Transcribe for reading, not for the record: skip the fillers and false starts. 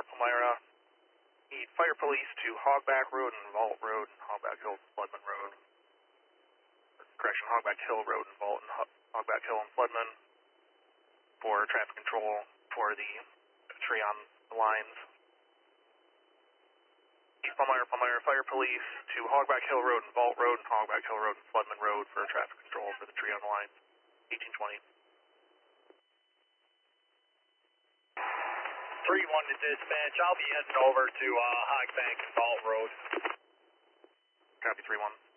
Palmyra. Need fire police to Hogback Road and Vault Road, Hogback Hill, Floodman Road. Correction, Hogback Hill Road and Vault, and Hogback Hill and Floodman for traffic control for the tree on the lines. East Palmyra Fire Police to Hogback Hill Road and Vault Road and Hogback Hill Road and Floodman Road for traffic control for the tree on the lines. 1820. 3-1 to dispatch. I'll be heading over to Hogback and Vault Road. Copy 3-1.